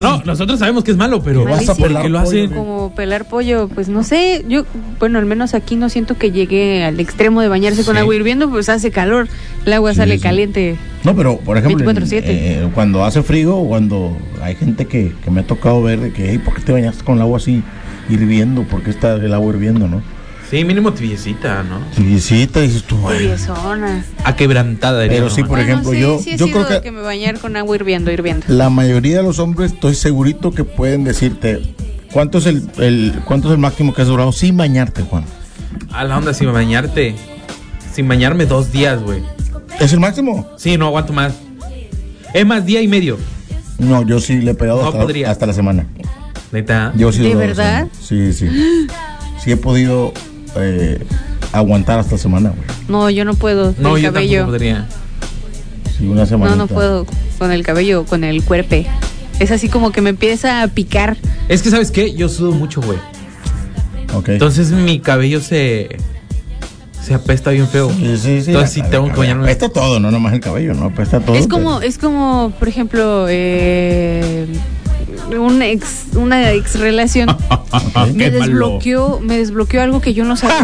No, nosotros sabemos que es malo, pero vas a pelar ¿por qué lo hacen? Como pelar pollo, pues no sé, yo, bueno, al menos aquí no siento que llegue al extremo de bañarse con agua hirviendo, pues hace calor, el agua sale caliente. No, pero por ejemplo, 24/7. Cuando hace frío, cuando hay gente que me ha tocado ver de que, hey, ¿por qué te bañaste con el agua así hirviendo? ¿Por qué está el agua hirviendo, no? Sí, mínimo tibiecita, ¿no? Tibiecita, dices tú, Tibiezona. Aquebrantada. Pero sí, por ejemplo, sí, yo creo que me bañar con agua hirviendo. La mayoría de los hombres, estoy segurito que pueden decirte cuánto es el máximo que has durado sin bañarte, Juan. A la onda, sin bañarte. Sin bañarme 2 días, güey. ¿Es el máximo? Sí, no aguanto más. Es más, día y medio. No, yo sí le he pegado hasta la semana. ¿Neta? Yo sí. ¿De verdad? Sí. Sí he podido aguantar hasta la semana, güey. No, yo no puedo. No, el yo cabello. tampoco podría. Sí, una semana. No puedo con el cabello, con el cuerpe. Es así como que me empieza a picar. Es que, ¿sabes qué? Yo sudo mucho, güey. Ok. Entonces mi cabello se apesta bien feo. Sí. Entonces sí tengo que bañarme. Apesta todo, no nomás el cabello, no apesta todo. Es como, por ejemplo, una ex relación me desbloqueó algo que yo no sabía.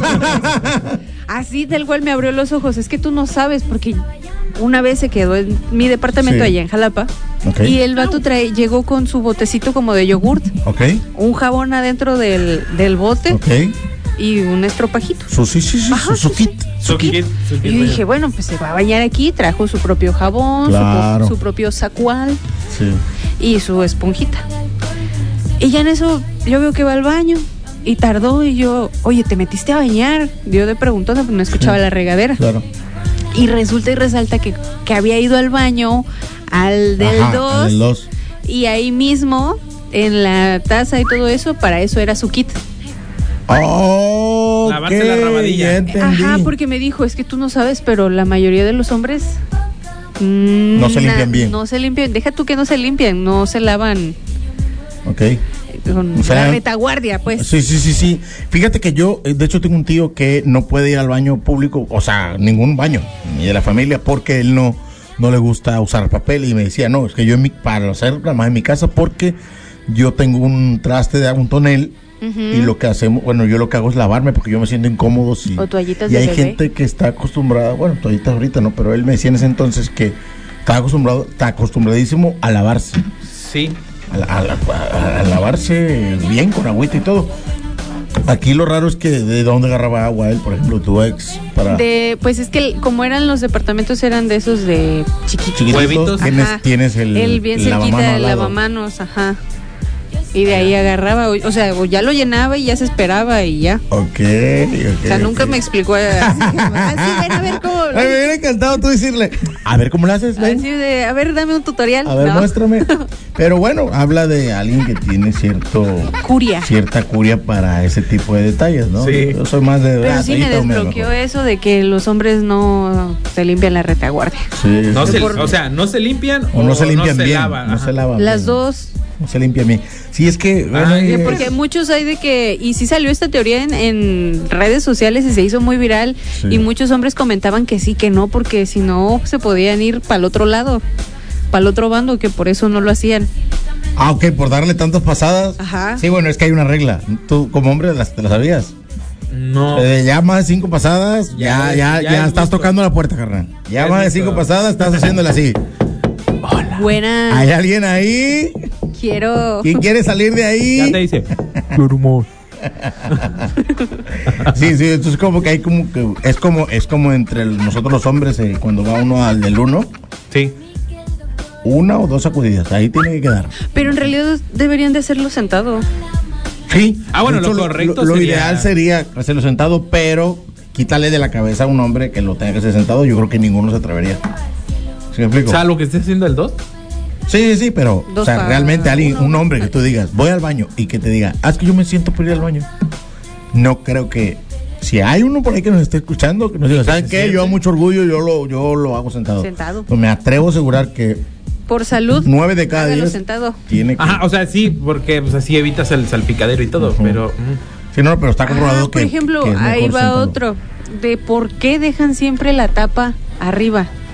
Así tal cual me abrió los ojos. Es que tú no sabes, porque una vez se quedó en mi departamento allá en Jalapa. Okay. Y el vato llegó con su botecito como de yogurt. Okay. Un jabón adentro del bote. Okay. Y un estropajito. Su kit. Y yo dije, bueno, pues se va a bañar aquí. Trajo su propio jabón, claro. su propio sacual. Sí. Y su esponjita. Y ya en eso yo veo que va al baño y tardó, y yo, oye, ¿te metiste a bañar? Yo de preguntando, porque no escuchaba la regadera. Claro. Y resulta y resalta que había ido al baño al del 2 y ahí mismo en la taza y todo eso, para eso era su kit. Oh, lavarse la rabadilla. Ajá, porque me dijo, es que tú no sabes, pero la mayoría de los hombres no se limpian bien. No se limpian, deja tú que no se limpian, no se lavan. Ok. Con la retaguardia, pues. Sí. Fíjate que yo, de hecho, tengo un tío que no puede ir al baño público, o sea, ningún baño, ni de la familia, porque él no le gusta usar papel. Y me decía, no, es que yo para hacer más en mi casa, porque yo tengo un traste de un tonel. Y lo que hacemos, bueno, yo lo que hago es lavarme porque yo me siento incómodo. O toallitas y de hay bebé. gente que está acostumbrada, bueno, toallitas ahorita no, pero él me decía en ese entonces que está acostumbradísimo a lavarse. Sí. A lavarse bien con agüita y todo. Aquí lo raro es que de dónde agarraba agua él, por ejemplo, tu ex, para... Pues es que como eran los departamentos, eran de esos de chiquitos. Huevitos. Tienes el bien cerquita, el lavamanos, ajá. Y de ahí agarraba, o sea, o ya lo llenaba y ya se esperaba y ya. Ok. O sea, nunca me explicó así, ven a ver cómo... Ay, me hubiera encantado tú decirle, a ver cómo lo haces, ven. Así de, a ver, dame un tutorial. A ver, muéstrame. Pero bueno, habla de alguien que tiene cierta curia para ese tipo de detalles, ¿no? Sí. Yo soy más de... Pero sí me desbloqueó eso de que los hombres no se limpian la retaguardia. Sí. No no se limpian o no se limpian bien. Lavan. No se lavan Las bien. dos. No se limpian bien. Sí, es que... Porque muchos hay de que... Y sí salió esta teoría en redes sociales y se hizo muy viral. Sí. Y muchos hombres comentaban que sí, que no, porque si no se podían ir para el otro lado, para el otro bando, que por eso no lo hacían. Ah, ok, por darle tantas pasadas. Ajá. Sí, bueno, es que hay una regla. Tú como hombre te la sabías. No. Ya más de 5 pasadas, ya estás tocando la puerta, carnal. Ya más de 5 pasadas estás haciéndole así. Hola. Buena. ¿Hay alguien ahí? ¿Quién quiere salir de ahí? Ya te dice. Humor. Sí, entonces como que hay como que es como entre nosotros los hombres cuando va uno al del 1. Sí. 1 o 2 sacudidas, ahí tiene que quedar. Pero en realidad deberían de hacerlo sentado. Sí. Bueno, lo correcto lo ideal sería hacerlo sentado, pero quítale de la cabeza a un hombre que lo tenga que hacer sentado. Yo creo que ninguno se atrevería. ¿Sí me explico? O sea, lo que esté haciendo el 2. Sí, pero realmente un hombre que tú digas, voy al baño, y que te diga, es que yo me siento por ir al baño. No creo que, si hay uno por ahí que nos esté escuchando, que nos diga, ¿saben qué? Yo a mucho orgullo, yo lo hago sentado. Pues me atrevo a asegurar que por salud, 9 de cada 10 sentado. Tiene que... Ajá, o sea, sí, porque pues, así evitas el salpicadero y todo, pero... Sí, no, pero está comprobado que... Por ejemplo, que ahí va sentado. Otro, de por qué dejan siempre la tapa arriba.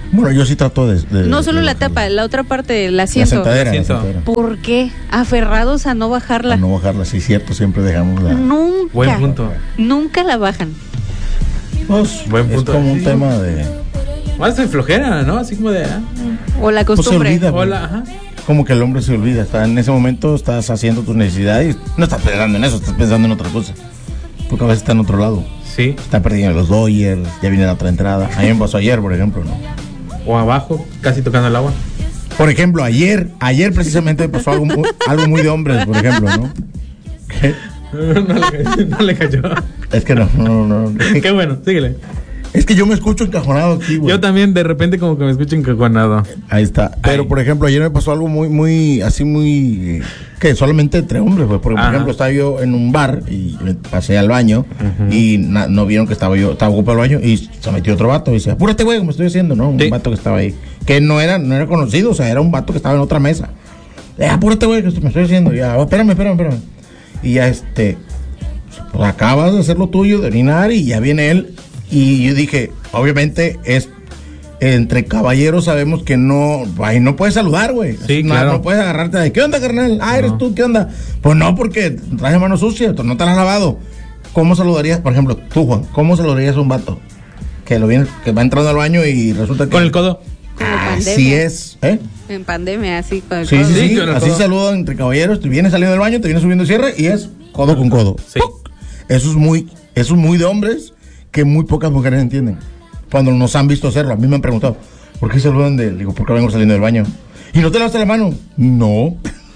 Bueno, yo sí trato de No solo de la bajarla. tapa, la otra parte del La asiento. sentadera, la Asiento. sentadera. ¿Por qué? Aferrados a no bajarla. A no bajarla, sí, cierto, siempre dejamos la... Nunca. Buen punto. Nunca la bajan. Pues, Buen es punto. como un Sí. tema de... Más de flojera, ¿no? Así como de. O la Pues se costumbre. olvida. Hola, ajá. Como que el hombre se olvida, está en ese momento estás haciendo tus necesidades y no estás pensando en eso, estás pensando en otra cosa. Porque a veces está en otro lado. Sí. Está perdiendo los Dodgers, ya viene la otra entrada. A mí me pasó ayer, por ejemplo, ¿no? O abajo, casi tocando el agua. Por ejemplo, ayer precisamente me pasó algo muy de hombres, por ejemplo, ¿no? ¿Qué? No le cayó. Es que no. Qué bueno, síguele. Es que yo me escucho encajonado aquí, güey. Yo también de repente como que me escucho encajonado. Ahí está. Pero, Ahí. por ejemplo, ayer me pasó algo muy, que solamente entre hombres, güey. Porque, por Ajá. ejemplo, estaba yo en un bar y me pasé al baño y no vieron que estaba ocupado el baño y se metió otro vato y dice, apúrate, güey, me estoy haciendo, ¿no? Un Sí. vato que estaba ahí. Que no era conocido, o sea, era un vato que estaba en otra mesa. Apúrate, güey, que me estoy haciendo. Ya, espérame. Y ya, pues acabas de hacer lo tuyo, de orinar y ya viene él. Y yo dije, obviamente es entre caballeros sabemos que no puedes saludar, güey. Sí, no, claro. no puedes agarrarte de, ¿qué onda, carnal? Eres No. tú, ¿qué onda? Pues no, porque traes manos sucias, no te las has lavado. ¿Cómo saludarías, por ejemplo, tú, Juan? ¿Cómo saludarías a un vato que que va entrando al baño y resulta que... Con el codo. Como Así pandemia. es, ¿eh? En pandemia, así con el Sí, codo. sí, sí, con el así codo. saludan entre caballeros, te vienes saliendo del baño, te vienes subiendo cierre y es codo con codo. Sí. ¡Puc! Eso es muy de hombres que muy pocas mujeres entienden. Cuando nos han visto hacerlo, a mí me han preguntado, ¿por qué saludan de él? Digo, ¿por qué vengo saliendo del baño? ¿Y no te lavas la mano? No.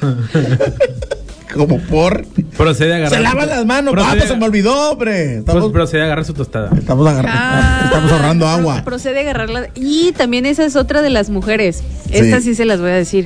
Como por... Procede a agarrar. Se lavan las manos, Procede- se me olvidó, hombre. Estamos procede a agarrar su tostada. estamos ahorrando agua. Procede a agarrarla. Y también esa es otra de las mujeres. Sí. Estas sí se las voy a decir.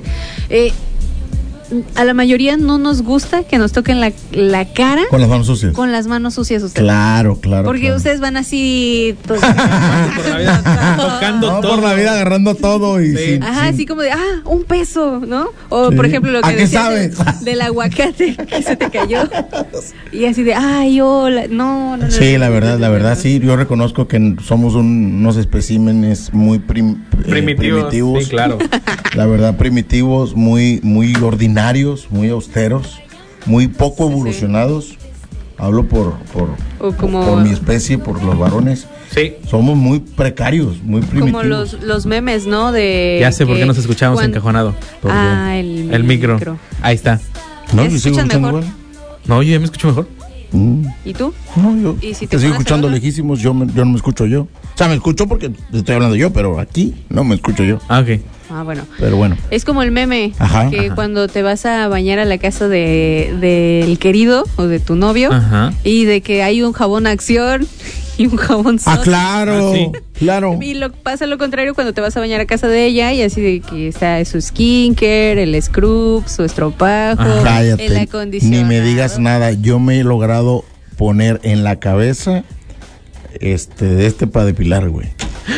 A la mayoría no nos gusta que nos toquen la cara Con las manos sucias. con las manos sucias ustedes. Claro. Porque claro. ustedes van así... Por la vida tocando No, todo. por la vida agarrando todo y Sí. sin- Ajá, sin- así como de, un peso, ¿no? O Sí. por ejemplo lo ¿A que qué decías sabes? del aguacate que se te cayó. Y así de, hola. No. Sí, la verdad, sí, yo reconozco que somos unos especímenes muy primitivos. Sí, claro. La verdad, primitivos, muy ordinarios, muy austeros, muy poco evolucionados. Hablo por mi especie, por los varones. Sí. Somos muy precarios, muy primitivos. Como los memes, ¿no? De Ya sé por que qué nos escuchamos cuando- encajonado. ¿Por qué? El micro. Ahí está. ¿No? ¿Ya ¿Me se sigo escuchan escuchando mejor? igual? No, yo ya me escucho mejor. ¿Y tú? No, yo ¿Y si te te sigo pones escuchando a hablar? lejísimos, yo no me escucho yo. O sea, me escucho porque estoy hablando yo, pero aquí no me escucho yo. Ah, ok. Bueno. Pero bueno. Es como el meme, Ajá, que ajá. cuando te vas a bañar a la casa del querido o de tu novio, Ajá. y de que hay un jabón Acción y un jabón Sote. Claro, Ah, sí. claro. Y pasa lo contrario cuando te vas a bañar a casa de ella y así de que está su skincare, el scrub, su estropajo, Ajá. el Cállate, acondicionado. ni me digas nada. Yo me he logrado poner en la cabeza para depilar, güey.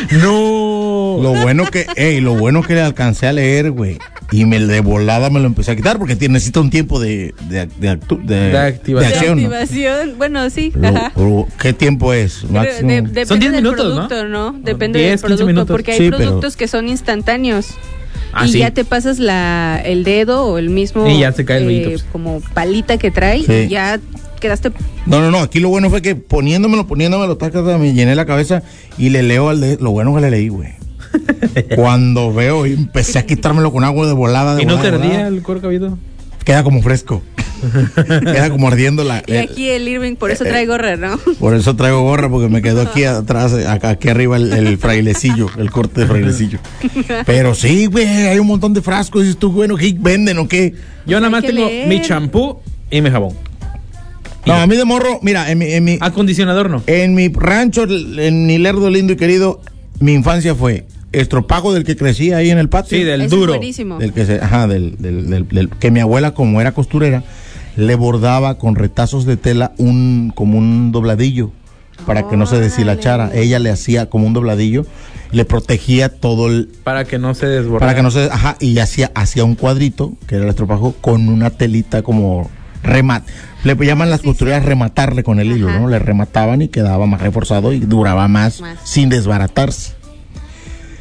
No. Lo bueno que le alcancé a leer, güey. Y de volada me lo empecé a quitar porque necesita un tiempo de activación. De acción, ¿no? activación, bueno, sí. Pero- Ajá. pero, ¿qué tiempo es? Máximo. Depende Son 10 del minutos, producto, ¿no? Depende 10, del 15 producto, minutos. porque hay Sí, pero- productos que son instantáneos. Ah, y sí. ya te pasas el dedo o el mismo Y ya se cae el rollito, pues. como palita que trae Sí. y ya quedaste. No. Aquí lo bueno fue que poniéndomelo, me llené la cabeza y le leo al dedo. Lo bueno que le leí, güey. Cuando veo y empecé a quitármelo con agua de volada. ¿Y no te volada. ardía el cuero cabelludo? Queda como fresco. Queda como ardiendo la. Y aquí el Irving, por eso trae gorra, ¿no? Por eso traigo gorra, porque me quedó aquí atrás, aquí arriba el frailecillo, el corte de frailecillo. Pero sí, güey, hay un montón de frascos. Dices tú, bueno, ¿qué venden o qué? Yo nada más hay que tengo leer. mi champú y mi jabón. No, a mí de morro, mira, en mi Acondicionador no. rancho, en mi lerdo lindo y querido, mi infancia fue estropajo del que crecía ahí en el patio. Sí, del Ese duro. es buenísimo. Del que que mi abuela, como era costurera, le bordaba con retazos de tela como un dobladillo para que no se deshilachara. Órale. Ella le hacía como un dobladillo, le protegía todo Para que no se desborde. para que no se, y hacía un cuadrito, que era el estropajo, con una telita como le llaman las costureras rematarle con el hilo, Ajá. ¿no? Le remataban y quedaba más reforzado y duraba más. Más. Sin desbaratarse.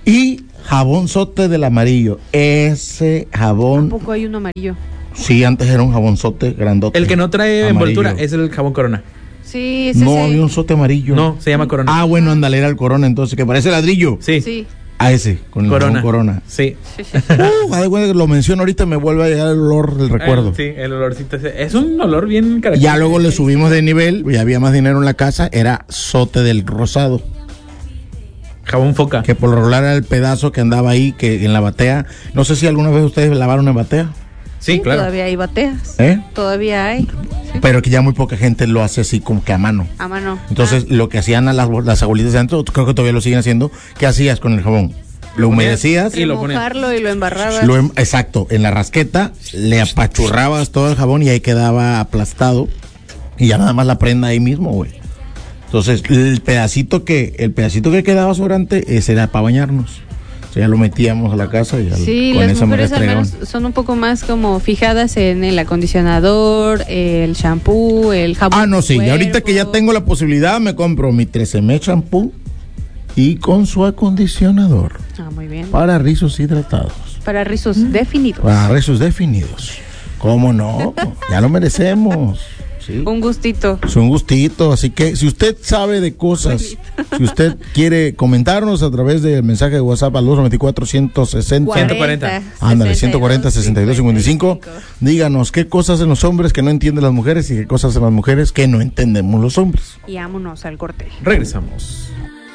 Y jabón sote del amarillo. Ese jabón. Tampoco hay uno amarillo. Sí, antes era un jabón sote grandote. El que no trae amarillo. envoltura es el jabón Corona. Sí, ese No sí. había un sote amarillo. No, se llama Corona. Ah, bueno, ándale, era el Corona entonces, que parece ladrillo. Sí. Sí. A ese, con el jabón Corona. Sí. Haz de cuenta que lo menciono ahorita, me vuelve a llegar el olor del recuerdo. Sí, el olorcito ese. Es un olor bien característico. Ya luego le subimos de nivel, ya había más dinero en la casa, era sote del rosado. Jabón Foca. Que por lo regular era el pedazo que andaba ahí, que en la batea. No sé si alguna vez ustedes lavaron en batea. Sí, claro. Todavía hay bateas. Todavía hay. Sí. Pero que ya muy poca gente lo hace así como que a mano. A mano. Entonces, lo que hacían a las abuelitas de antes, creo que todavía lo siguen haciendo, ¿qué hacías con el jabón? Lo humedecías y lo ponías. Mojarlo y lo embarrabas. Exacto, en la rasqueta, le apachurrabas todo el jabón y ahí quedaba aplastado. Y ya nada más la prenda ahí mismo, güey. Entonces, el pedacito que quedaba sobrante, ese era para bañarnos. O sea, ya lo metíamos a la casa y sí, con las esa mujeres al restregaban. menos son un poco más como fijadas en el acondicionador, el shampoo, el jabón. Ah, no, sí. Y cuerpo. ahorita que ya tengo la posibilidad, me compro mi 13M shampoo y con su acondicionador. Ah, muy bien. Para rizos hidratados. Para rizos definidos. Para rizos definidos. ¿Cómo no? Ya lo merecemos. Sí. Un gustito. Es un gustito, así que si usted sabe de cosas, si usted quiere comentarnos a través del mensaje de WhatsApp al 294-160, 140. ándale, 140-6255, díganos qué cosas en los hombres que no entienden las mujeres y qué cosas en las mujeres que no entendemos los hombres. Y vámonos al corte. Regresamos.